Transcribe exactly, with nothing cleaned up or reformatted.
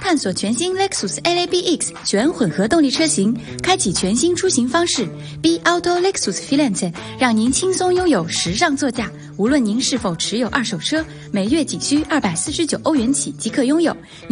探索全新 Lexus L A B X 全混合动力车型，开启全新出行方式 Be Auto Lexus Filante， 让您轻松拥有时尚座驾。无论您是否持有二手车，每月仅需二百四十九欧元起即可拥有。